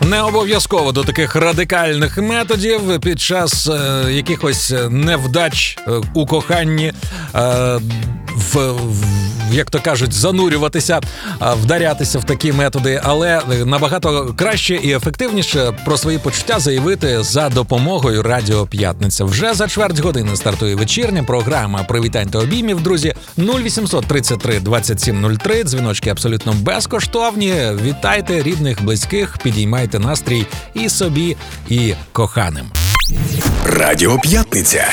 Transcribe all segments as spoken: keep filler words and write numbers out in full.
Не обов'язково до таких радикальних методів під час е, якихось невдач е, у коханні е, в, в, як то кажуть, занурюватися, е, вдарятися в такі методи, але набагато краще і ефективніше про свої почуття заявити за допомогою Радіо П'ятниця. Вже за чверть години стартує вечірня програма «Привітань та обіймів», друзі. нуль вісімсот тридцять три двадцять сім нуль три, дзвіночки абсолютно безкоштовні. Вітайте рідних, близьких, підіймайте настрій і собі, і коханим. Радіо П'ятниця.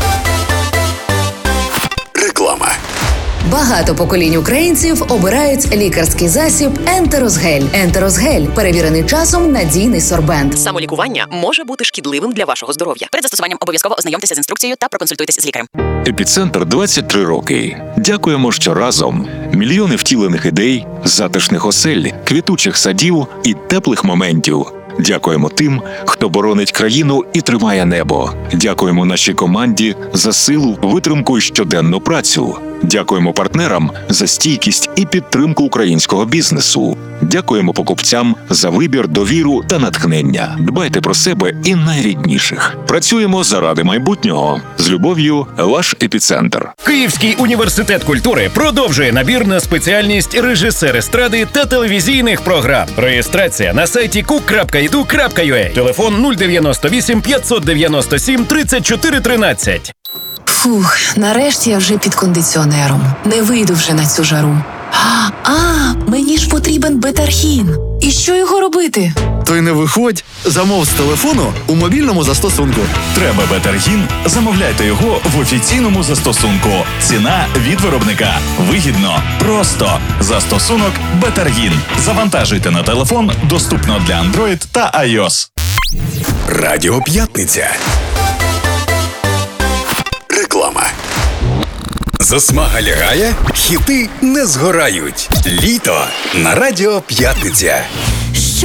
Реклама. Багато поколінь українців обирають лікарський засіб «Ентерозгель». «Ентерозгель» – перевірений часом надійний сорбент. Самолікування може бути шкідливим для вашого здоров'я. Перед застосуванням обов'язково ознайомтеся з інструкцією та проконсультуйтесь з лікарем. Епіцентр двадцять три роки. Дякуємо, що разом. Мільйони втілених ідей, затишних осель, квітучих садів і теплих моментів. Дякуємо тим, хто боронить країну і тримає небо. Дякуємо нашій команді за силу, витримку і щоденну працю. Дякуємо партнерам за стійкість і підтримку українського бізнесу. Дякуємо покупцям за вибір, довіру та натхнення. Дбайте про себе і найрідніших. Працюємо заради майбутнього. З любов'ю, ваш Епіцентр. Київський університет культури продовжує набір на спеціальність режисер естради та телевізійних програм. Реєстрація на сайті кук крапка і ду крапка ю а. Телефон нуль дев'яносто вісім п'ятсот дев'яносто сім тридцять чотири тринадцять. Фух, нарешті я вже під кондиціонером. Не вийду вже на цю жару. А, а мені ж потрібен бетаргін. І що його робити? То й не виходь. Замов з телефону у мобільному застосунку. Треба бетаргін? Замовляйте його в офіційному застосунку. Ціна від виробника. Вигідно. Просто. Застосунок Бетаргін. Завантажуйте на телефон. Доступно для Android та iOS. Радіо П'ятниця. Реклама. Засмага лягає, хіти не згорають. Літо на Радіо П'ятниця.